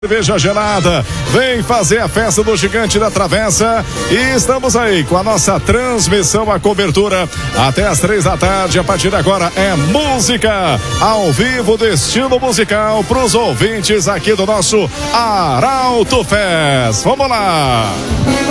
Cerveja gelada, vem fazer a festa do Gigante da Travessa e estamos aí com a nossa transmissão, a cobertura até as 3 da tarde. A partir de agora é música ao vivo do estilo musical para os ouvintes aqui do nosso Arauto Fest. Vamos lá!